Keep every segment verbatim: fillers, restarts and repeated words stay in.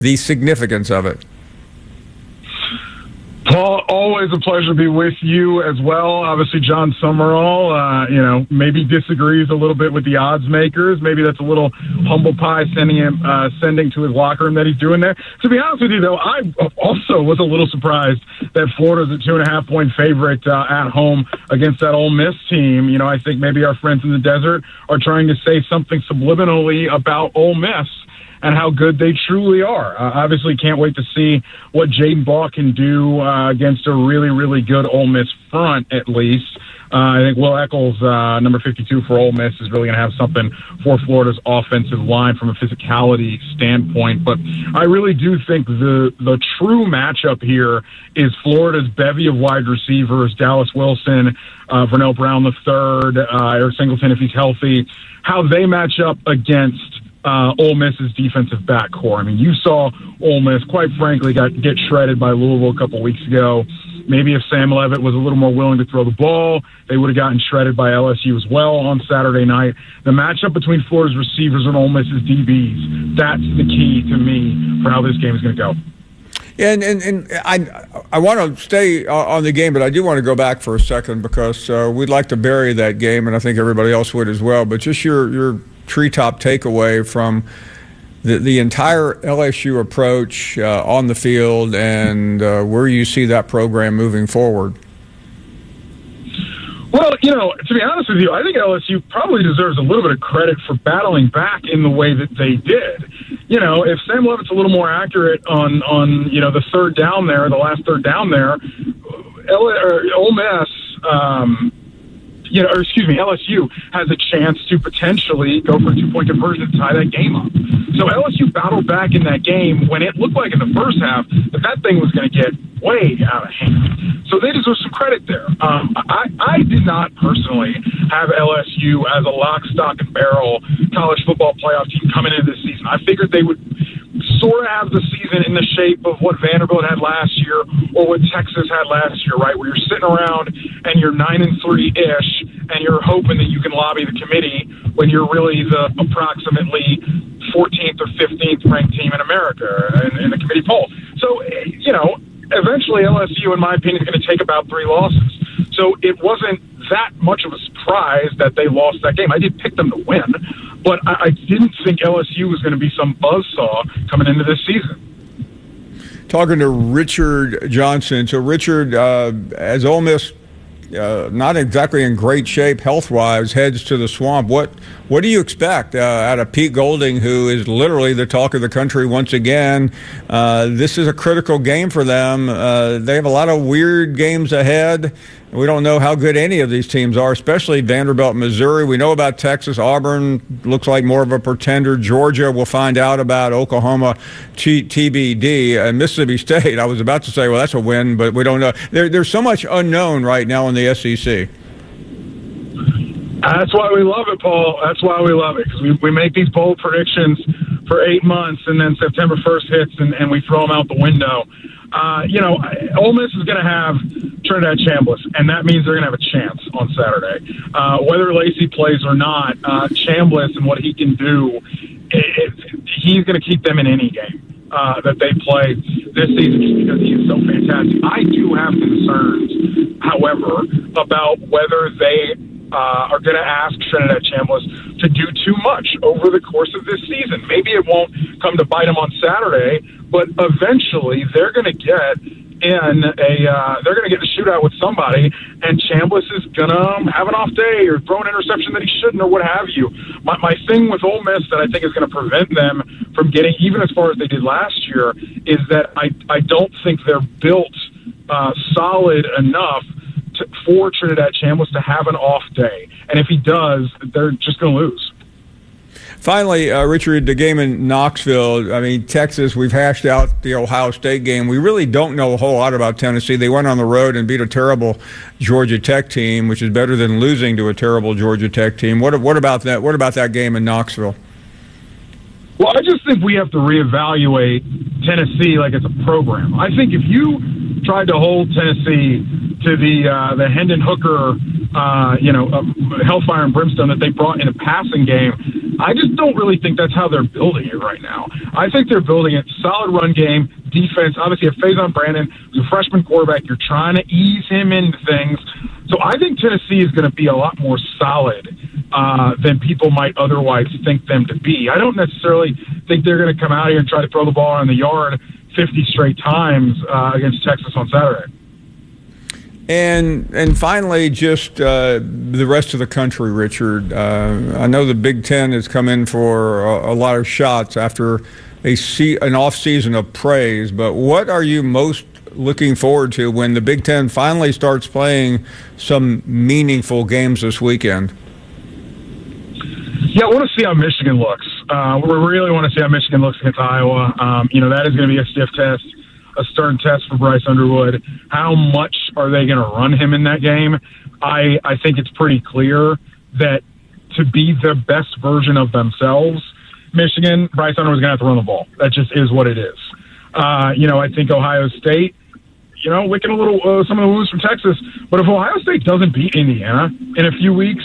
the significance of it. Paul, always a pleasure to be with you as well. Obviously, John Summerall, uh, you know, maybe disagrees a little bit with the odds makers. Maybe that's a little humble pie sending him, uh, sending to his locker room that he's doing there. To be honest with you, though, I also was a little surprised that Florida's a two and a half point favorite uh, at home against that Ole Miss team. You know, I think maybe our friends in the desert are trying to say something subliminally about Ole Miss and how good they truly are. Uh, obviously, can't wait to see what Jaden Baugh can do uh, against a really, really good Ole Miss front, at least. Uh, I think Will Eccles, uh, number fifty-two for Ole Miss, is really going to have something for Florida's offensive line from a physicality standpoint. But I really do think the the true matchup here is Florida's bevy of wide receivers, Dallas Wilson, uh, Vernell Brown the third, uh, Eric Singleton if he's healthy, how they match up against Uh, Ole Miss's defensive backcourt. I mean, you saw Ole Miss, quite frankly, got get shredded by Louisville a couple weeks ago. Maybe if Sam Levitt was a little more willing to throw the ball, they would have gotten shredded by L S U as well on Saturday night. The matchup between Florida's receivers and Ole Miss's D Bs, that's the key to me for how this game is going to go. And, and and I I want to stay on the game, but I do want to go back for a second because uh, we'd like to bury that game, and I think everybody else would as well. But just your your treetop takeaway from the the entire L S U approach uh, on the field and uh, where you see that program moving forward. Well, you know, to be honest with you, I think L S U probably deserves a little bit of credit for battling back in the way that they did. You know, if Sam Levitt's a little more accurate on, on you know, the third down there, the last third down there, L- or Ole Miss, um, you know, or excuse me, L S U has a chance to potentially go for a two-point conversion to tie that game up. So L S U battled back in that game when it looked like in the first half that that thing was going to get way out of hand. So they deserve some credit there. Um, I, I did not personally have L S U as a lock, stock, and barrel college football playoff team coming into this season. I figured they would sort of have the season in the shape of what Vanderbilt had last year or what Texas had last year, right, where you're sitting around and you're nine and three-ish and you're hoping that you can lobby the committee when you're really the approximately fourteenth or fifteenth ranked team in America in, in the committee poll. So, you know, eventually L S U, in my opinion, is going to take about three losses. So it wasn't that much of a surprise that they lost that game. I did pick them to win, but I, I didn't think L S U was going to be some buzzsaw coming into this season. Talking to Richard Johnson. So, Richard, uh, as Ole Miss uh, not exactly in great shape health-wise, heads to the Swamp, what what do you expect uh, out of Pete Golding, who is literally the talk of the country once again? Uh, this is a critical game for them. Uh, they have a lot of weird games ahead. We don't know how good any of these teams are, especially Vanderbilt, Missouri. We know about Texas. Auburn looks like more of a pretender. Georgia, we'll find out about. Oklahoma, T- T B D. And Mississippi State, I was about to say, well, that's a win, but we don't know. There, there's so much unknown right now in the S E C. That's why we love it, Paul. That's why we love it, because we, we make these bold predictions for eight months, and then September first hits, and, and we throw them out the window. Uh, you know, Ole Miss is going to have Trinidad Chambliss, and that means they're going to have a chance on Saturday. Uh, whether Lacey plays or not, uh, Chambliss and what he can do, it, it, he's going to keep them in any game uh, that they play this season just because he is so fantastic. I do have concerns, however, about whether they Uh, are going to ask Trinidad Chambliss to do too much over the course of this season. Maybe it won't come to bite them on Saturday, but eventually they're going to get in a uh, they're going to get in a shootout with somebody, and Chambliss is going to have an off day or throw an interception that he shouldn't or what have you. My, my thing with Ole Miss that I think is going to prevent them from getting even as far as they did last year is that I I don't think they're built uh, solid enough for Trinidad Chambliss to have an off day. And if he does, they're just going to lose. Finally, uh, Richard, the game in Knoxville, I mean, Texas, we've hashed out the Ohio State game. We really don't know a whole lot about Tennessee. They went on the road and beat a terrible Georgia Tech team, which is better than losing to a terrible Georgia Tech team. What, what about that? What about that game in Knoxville? Well, I just think we have to reevaluate Tennessee like it's a program. I think if you tried to hold Tennessee to the uh, the Hendon Hooker, uh, you know, uh, hellfire and brimstone that they brought in a passing game, I just don't really think that's how they're building it right now. I think they're building it solid run game, defense. Obviously, a Faison Brandon, who's a freshman quarterback. You're trying to ease him into things. So I think Tennessee is going to be a lot more solid uh, than people might otherwise think them to be. I don't necessarily think they're going to come out here and try to throw the ball on the yard fifty straight times uh, against Texas on Saturday. And and finally, just uh, the rest of the country, Richard. Uh, I know the Big Ten has come in for a, a lot of shots after a se- an off season of praise. But what are you most looking forward to when the Big Ten finally starts playing some meaningful games this weekend? Yeah, I want to see how Michigan looks. Uh, we really want to see how Michigan looks against Iowa. Um, you know, that is going to be a stiff test, a stern test for Bryce Underwood. How much are they going to run him in that game? I, I think it's pretty clear that to be the best version of themselves, Michigan, Bryce Underwood's going to have to run the ball. That just is what it is. Uh, you know, I think Ohio State, you know, licking a little uh, some of the wounds from Texas. But if Ohio State doesn't beat Indiana in a few weeks,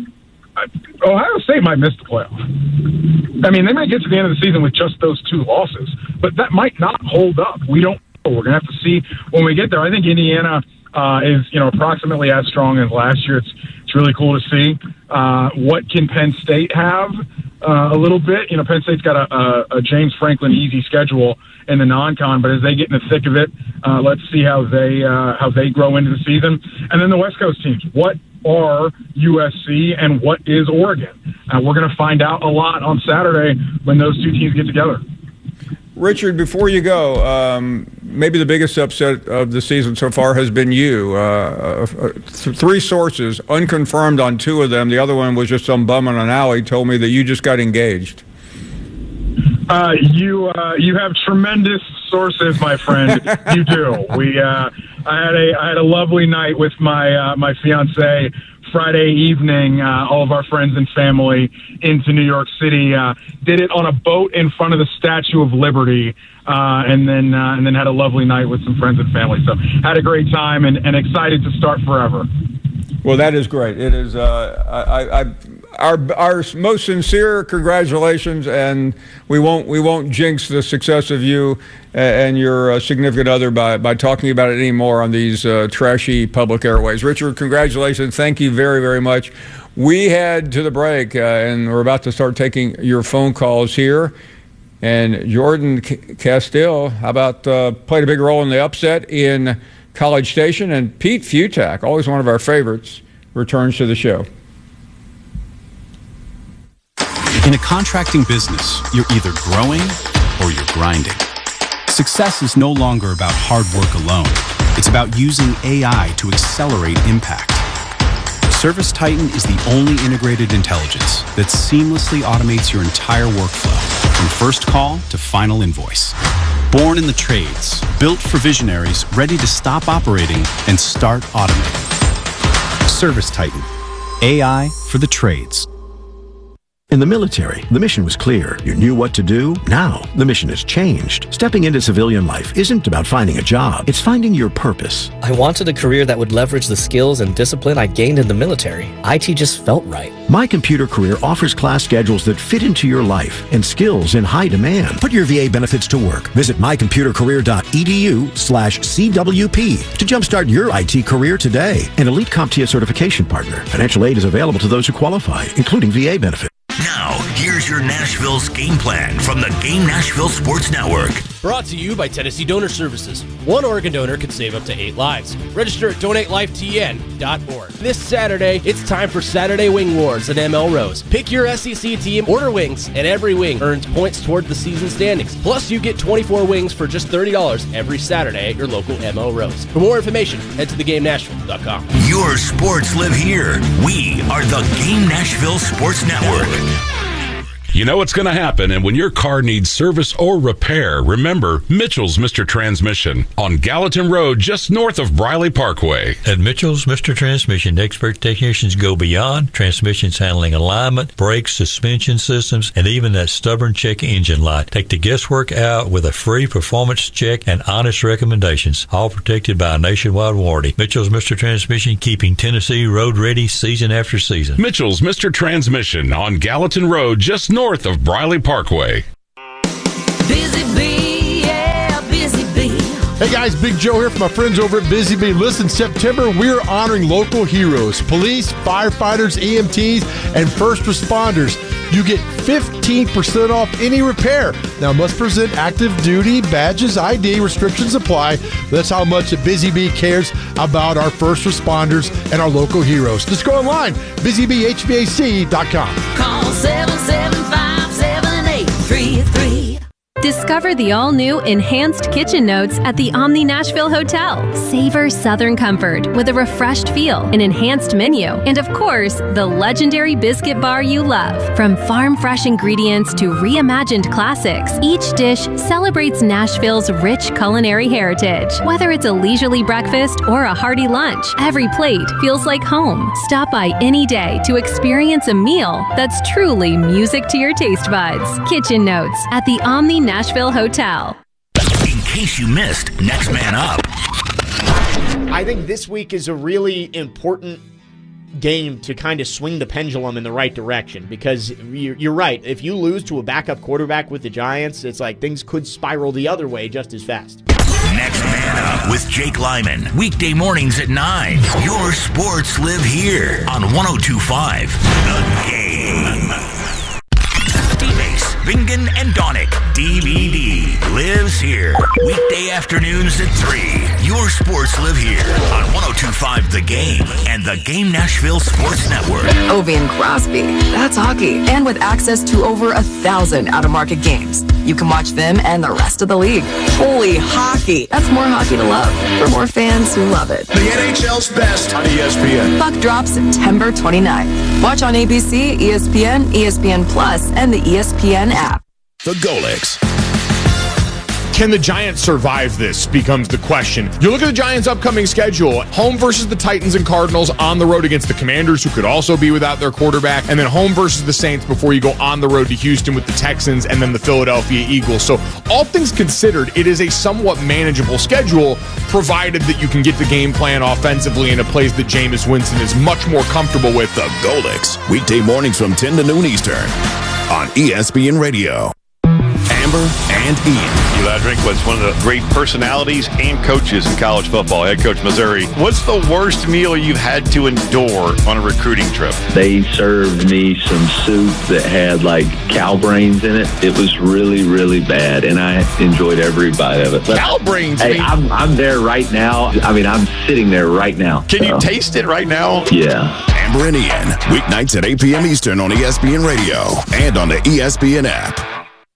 Ohio State might miss the playoff. I mean, they might get to the end of the season with just those two losses, but that might not hold up. We don't know. We're going to have to see when we get there. I think Indiana uh, is, you know, approximately as strong as last year. It's it's really cool to see. Uh, what can Penn State have uh, a little bit? You know, Penn State's got a, a, a James Franklin easy schedule in the non-con, but as they get in the thick of it, uh, let's see how they uh, how they grow into the season. And then the West Coast teams. What are U S C and what is Oregon? Uh, we're going to find out a lot on Saturday when those two teams get together. Richard, before you go, um, maybe the biggest upset of the season so far has been you. Uh, uh, th- three sources, unconfirmed on two of them. The other one was just some bum in an alley, told me that you just got engaged. Uh, you uh, you have tremendous sources, my friend. You do. We uh, I had a I had a lovely night with my uh, my fiance Friday evening. Uh, all of our friends and family into New York City. Uh, did it on a boat in front of the Statue of Liberty, uh, and then uh, and then had a lovely night with some friends and family. So had a great time and, and excited to start forever. Well, that is great. It is. Uh, I. I Our our most sincere congratulations, and we won't we won't jinx the success of you and your uh, significant other by, by talking about it anymore on these uh, trashy public airways. Richard, congratulations! Thank you very very much. We head to the break, uh, and we're about to start taking your phone calls here. And Jordan C- Castile, how about uh, played a big role in the upset in College Station, and Pete Futak, always one of our favorites, returns to the show. In a contracting business, you're either growing or you're grinding. Success is no longer about hard work alone. It's about using A I to accelerate impact. ServiceTitan is the only integrated intelligence that seamlessly automates your entire workflow, from first call to final invoice. Born in the trades, built for visionaries ready to stop operating and start automating. ServiceTitan, A I for the trades. In the military, the mission was clear. You knew what to do. Now, the mission has changed. Stepping into civilian life isn't about finding a job. It's finding your purpose. I wanted a career that would leverage the skills and discipline I gained in the military. I T just felt right. My Computer Career offers class schedules that fit into your life and skills in high demand. Put your V A benefits to work. Visit mycomputercareer.edu slash CWP to jumpstart your I T career today. An elite CompTIA certification partner. Financial aid is available to those who qualify, including V A benefits. Now, here's your Nashville's game plan from the Game Nashville Sports Network. Brought to you by Tennessee Donor Services. One Oregon donor could save up to eight lives. Register at donate life T N dot org. This Saturday, it's time for Saturday Wing Wars at M L Rose. Pick your S E C team, order wings, and every wing earns points toward the season standings. Plus, you get twenty-four wings for just thirty dollars every Saturday at your local M L Rose. For more information, head to the game nashville dot com. Your sports live here. We are the Game Nashville Sports Network. You know what's going to happen, and when your car needs service or repair, remember Mitchell's Mister Transmission on Gallatin Road, just north of Briley Parkway. At Mitchell's Mister Transmission, expert technicians go beyond transmissions handling alignment, brakes, suspension systems, and even that stubborn check engine light. Take the guesswork out with a free performance check and honest recommendations, all protected by a nationwide warranty. Mitchell's Mister Transmission, keeping Tennessee road ready season after season. Mitchell's Mister Transmission on Gallatin Road, just north north of Briley Parkway. Busy Bee, yeah, Busy Bee. Hey guys, Big Joe here from my friends over at Busy Bee. Listen, September, we're honoring local heroes, police, firefighters, E M Ts, and first responders. You get fifteen percent off any repair. Now, must present active duty badges, I D, restrictions apply. That's how much Busy Bee cares about our first responders and our local heroes. Just go online, busy bee h v a c dot com. Call seven seven five, seven eight three three. Discover the all-new Enhanced Kitchen Notes at the Omni Nashville Hotel. Savor Southern comfort with a refreshed feel, an enhanced menu, and of course, the legendary biscuit bar you love. From farm-fresh ingredients to reimagined classics, each dish celebrates Nashville's rich culinary heritage. Whether it's a leisurely breakfast or a hearty lunch, every plate feels like home. Stop by any day to experience a meal that's truly music to your taste buds. Kitchen Notes at the Omni Nashville Hotel. In case you missed Next Man Up. I think this week is a really important game to kind of swing the pendulum in the right direction, because you're right. If you lose to a backup quarterback with the Giants, it's like things could spiral the other way just as fast. Next Man Up with Jake Lyman. Weekday mornings at nine. Your sports live here on one oh two point five The Game. Bingen and Donick, D V D, lives here. Weekday afternoons at three. Your sports live here on one oh two point five The Game and the Game Nashville Sports Network. Obie and Crosby, that's hockey. And with access to over a thousand out-of-market games, you can watch them and the rest of the league. Holy hockey. That's more hockey to love for more fans who love it. The N H L's best on E S P N. Puck drops September twenty-ninth. Watch on A B C, E S P N, E S P N Plus, and the E S P N app. The Golix. Can the Giants survive this becomes the question. You look at the Giants' upcoming schedule, home versus the Titans and Cardinals, on the road against the Commanders, who could also be without their quarterback, and then home versus the Saints before you go on the road to Houston with the Texans and then the Philadelphia Eagles. So all things considered, it is a somewhat manageable schedule, provided that you can get the game plan offensively in a place that Jameis Winston is much more comfortable with. The Golix. Weekday mornings from ten to noon Eastern on E S P N Radio. Amber and Ian. Eli Drinkwitz, one of the great personalities and coaches in college football, head coach Missouri. What's the worst meal you've had to endure on a recruiting trip? They served me some soup that had like cow brains in it. It was really, really bad, and I enjoyed every bite of it. But, cow brains? Hey, I'm, I'm there right now. I mean, I'm sitting there right now. Can so. you taste it right now? Yeah. Amber and Ian, weeknights at eight p.m. Eastern on E S P N Radio and on the E S P N app.